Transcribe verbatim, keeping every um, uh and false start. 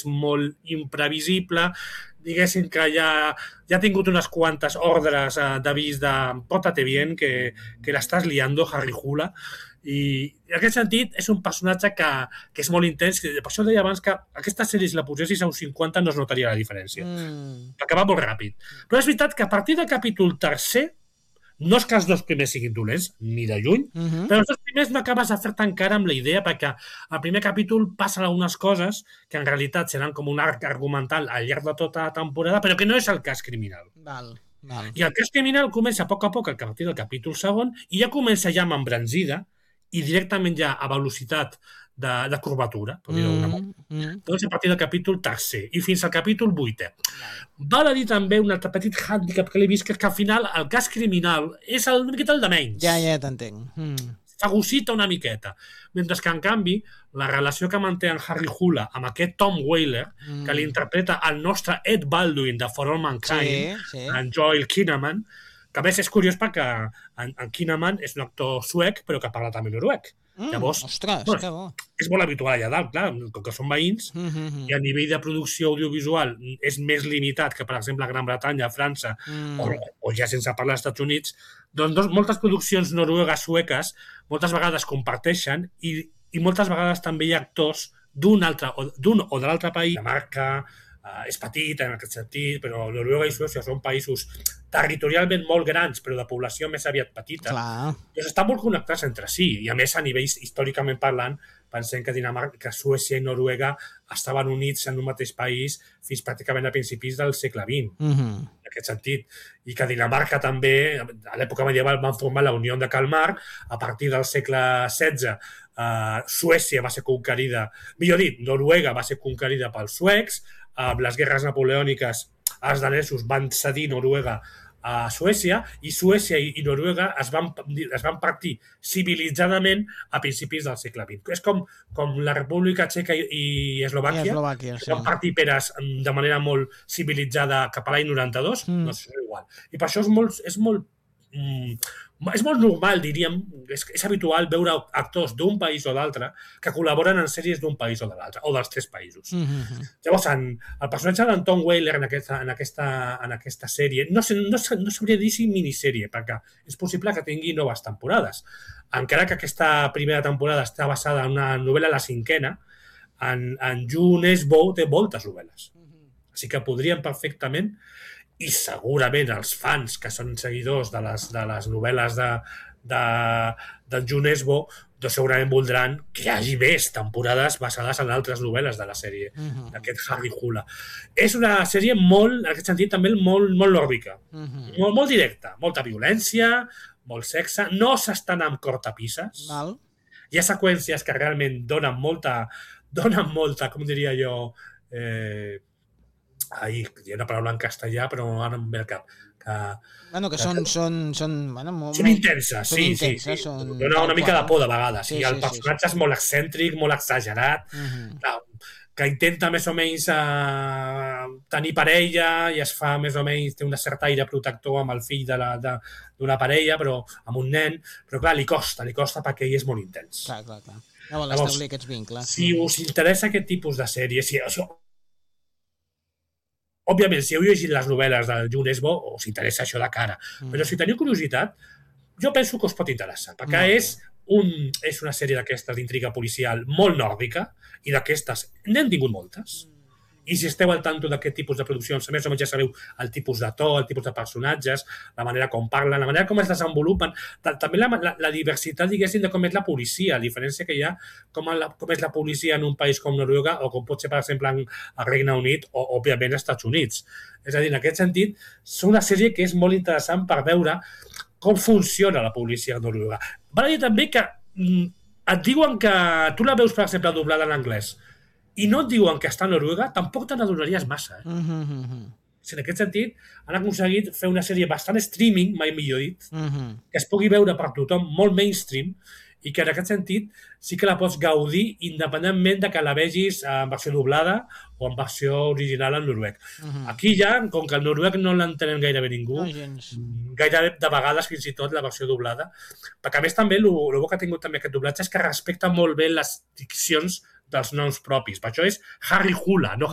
és molt imprevisible, diguéssim que ja, ja ha tingut unes quantes ordres eh, d'avís de pórtate bien, que, que l'estàs liando, Harry Hula, i en aquest sentit és un personatge que, que és molt intens, que per això deia abans que aquesta sèrie si la posessis a uns cinquanta no es notaria la diferència, mm. perquè va molt ràpid. Però és veritat que a partir del capítol tercer, no és que els dos primers siguin dolents, ni de lluny, uh-huh. però els dos primers no acabes de fer-te encara amb la idea, perquè al primer capítol passen algunes coses que en realitat seran com un arc argumental al llarg de tota la temporada, però que no és el cas criminal. Val. Val. I el cas criminal comença a poc a poc a partir del capítol segon i ja comença ja amb embranzida i directament ja a velocitat de, de curvatura, per dir-ho d'alguna manera. Mm, mm. Doncs a partir del capítol tercer i fins al capítol vuitè. Val a dir també un altre petit hàndicap que l'he vist, que, que al final el cas criminal és el, una miqueta el de menys. Ja, ja t'entenc. Mm. Fagocita una miqueta. Mentre que, en canvi, la relació que manté en Harry Hula amb aquest Tom Whaler, mm. que l'interpreta el nostre Ed Baldwin de For All Mankind, sí, sí. en Joel Kinnaman, que a més és curiós perquè en, en Kinnaman és un actor suec però que parla també noruec. Mm, Llavors, ostres, bueno, que bo. És molt habitual allà dalt, clar, com que són veïns, mm-hmm. i a nivell de producció audiovisual és més limitat que, per exemple, a Gran Bretanya, a França, mm. o, o ja sense parlar als Estats Units, doncs, doncs moltes produccions noruegues sueques moltes vegades comparteixen i, i moltes vegades també hi ha actors d'un altre, o, d'un o de l'altre país, la marca, Uh, és petit en aquest sentit, però Noruega i Suècia són països territorialment molt grans, però de població més aviat petita. Clar. Doncs estan molt connectats entre si, i a més a nivell històricament parlant, pensem que Dinamarca, que Suècia i Noruega estaven units en un mateix país fins pràcticament a principis del segle vint, mm-hmm. en aquest sentit. I que Dinamarca també, a l'època medieval, van formar la Unió de Kalmar, a partir del segle setze, uh, Suècia va ser conquerida, millor dit, Noruega va ser conquerida pels suecs, amb les guerres napoleòniques els danesos van cedir Noruega a Suècia i Suècia i Noruega es van, es van partir civilitzadament a principis del segle vint. És com, com la República Txeca i Eslovàquia, I Eslovàquia sí. van partir peres de manera molt civilitzada cap a l'any noranta-dos, mm. no és igual. I per això és molt, és molt mm, és molt normal, diríem, és, és habitual veure actors d'un país o d'altre que col·laboren en sèries d'un país o de l'altre, o dels tres països. Mm-hmm. Llavors, en, el personatge d'en Tom Whaler en aquesta, en aquesta, en aquesta sèrie, no, sé, no, no sabria dir si minissèrie, perquè és possible que tingui noves temporades. Encara que aquesta primera temporada està basada en una novel·la, la cinquena, en, en June Esbo té moltes novel·les. Mm-hmm. Així que podrien perfectament, i segurament els fans que són seguidors de les, de les novel·les de, de, de June Esbo doncs segurament voldran que hi hagi més temporades basades en altres novel·les de la sèrie, uh-huh. d'aquest Harry Hula. És una sèrie molt, en aquest sentit, també molt, molt lòrbica, uh-huh. molt, molt directa, molta violència, molt sexe, no s'estan amb cortapisses, Val. Hi ha seqüències que realment donen molta, donen molta, com diria jo, eh, Ai, hi ha una paraula en castellà, però ara em ve al cap. Que, bueno, que, que són... Són, són, bueno, molt, són intenses, són sí, intenses, sí. sí. Són Dona una mica de por de vegades. Sí, I el sí, personatge sí, sí. és molt excèntric, molt exagerat, uh-huh. clar, que intenta més o menys eh, tenir parella i es fa més o menys, té una certa aire protector amb el fill de la, de, d'una parella, però amb un nen, però clar, li costa, li costa perquè ell és molt intens. Clar, clar, clar. No vol establir aquests vincles. Si us interessa aquest tipus de sèrie, si, o sigui, òbviament, si heu llegit les novel·les del June Esbo, us interessa això de cara. Mm. Però si teniu curiositat, jo penso que us pot interessar, perquè mm. és, un, és una sèrie d'aquestes d'intriga policial molt nòrdica, i d'aquestes n'hem tingut moltes. Mm. I si esteu al tanto d'aquest tipus de produccions, més o menys ja sabeu el tipus de to, el tipus de personatges, la manera com parlen, la manera com es desenvolupen, també la, la, la diversitat, diguéssim, de com és la policia, la diferència que hi ha, com, la, com és la policia en un país com Noruega o com pot ser, per exemple, en el Regne Unit o, òbviament, als Estats Units. És a dir, en aquest sentit, és una sèrie que és molt interessant per veure com funciona la policia a Noruega. Val a dir també que mm, et diuen que tu la veus, per exemple, doblada en anglès, i no et diuen que està a Noruega, tampoc te n'adonaries massa. Eh? Uh-huh. Si en aquest sentit han aconseguit fer una sèrie bastant streaming, mai millor dit, uh-huh. que es pugui veure per tothom, molt mainstream, i que en aquest sentit sí que la pots gaudir independentment de que la vegis en versió doblada o en versió original en noruec. Uh-huh. Aquí ja, com que el noruec no l'entenen gairebé ningú, no, gairebé de vegades fins i tot la versió doblada, perquè a més també el bo que ha tingut també aquest doblatge és que respecta molt bé les diccions dels noms propis. Per això és Harry Hula, no